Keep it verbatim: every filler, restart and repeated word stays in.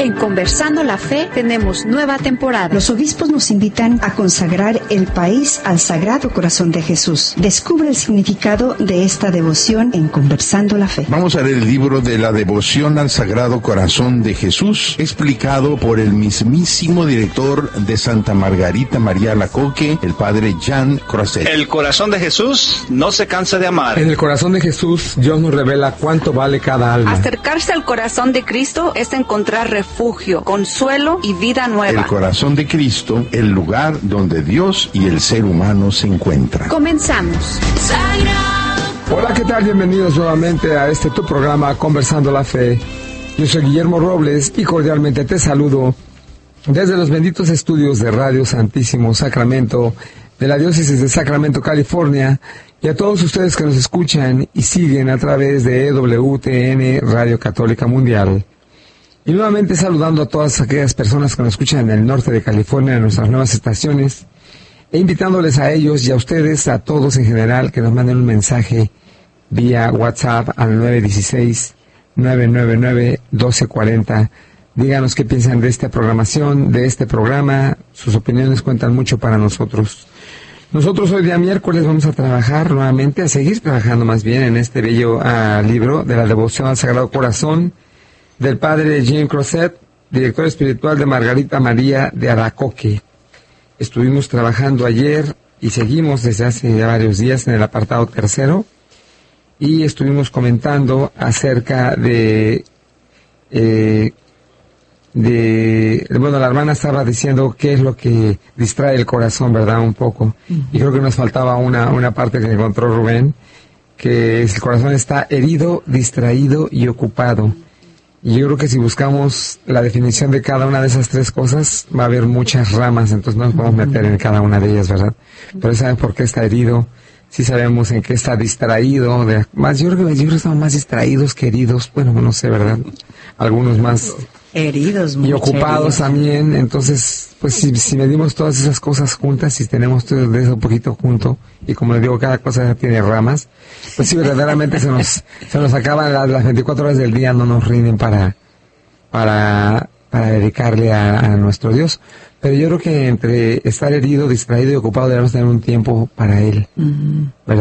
En Conversando la Fe tenemos nueva temporada. Los obispos nos invitan a consagrar el país al Sagrado Corazón de Jesús. Descubre el significado de esta devoción en Conversando la Fe. Vamos a leer el libro de la devoción al Sagrado Corazón de Jesús, explicado por el mismísimo director de Santa Margarita María Alacoque, el padre Jean Croiset. El corazón de Jesús no se cansa de amar. En el corazón de Jesús, Dios nos revela cuánto vale cada alma. Acercarse al corazón de Cristo es encontrar refugio, consuelo y vida nueva. El corazón de Cristo, el lugar donde Dios y el ser humano se encuentran. Comenzamos. Hola, ¿qué tal? Bienvenidos nuevamente a este tu programa Conversando la Fe. Yo soy Guillermo Robles y cordialmente te saludo desde los benditos estudios de Radio Santísimo Sacramento de la Diócesis de Sacramento, California, y a todos ustedes que nos escuchan y siguen a través de E W T N Radio Católica Mundial. Y nuevamente saludando a todas aquellas personas que nos escuchan en el norte de California, en nuestras nuevas estaciones, e invitándoles a ellos y a ustedes, a todos en general, que nos manden un mensaje vía WhatsApp al nueve uno seis, nueve nueve nueve, uno dos cuatro cero. Díganos qué piensan de esta programación, de este programa. Sus opiniones cuentan mucho para nosotros. Nosotros hoy día miércoles vamos a trabajar nuevamente, a seguir trabajando más bien en este bello uh, libro de la devoción al Sagrado Corazón del padre Jean Croiset, director espiritual de Margarita María de Alacoque. Estuvimos trabajando ayer y seguimos desde hace ya varios días en el apartado tercero y estuvimos comentando acerca de, eh, de, bueno, la hermana estaba diciendo qué es lo que distrae el corazón, ¿verdad? Un poco. Uh-huh. Y creo que nos faltaba una, una parte que encontró Rubén, que es el corazón está herido, distraído y ocupado. Y yo creo que si buscamos la definición de cada una de esas tres cosas, va a haber muchas ramas, entonces no nos podemos meter en cada una de ellas, ¿verdad? Pero saben por qué está herido, sí sabemos en qué está distraído, de, más yo creo que yo creo que estamos más distraídos que heridos, bueno, no sé, ¿verdad? Algunos más heridos, y ocupados heridos también, entonces, pues si, si medimos todas esas cosas juntas, si tenemos todo eso un poquito junto, y como les digo, cada cosa tiene ramas, pues sí, verdaderamente se nos se nos acaban las, las veinticuatro horas del día, no nos rinden para para para dedicarle a, a nuestro Dios. Pero yo creo que entre estar herido, distraído y ocupado debemos tener un tiempo para Él, uh-huh. ¿verdad?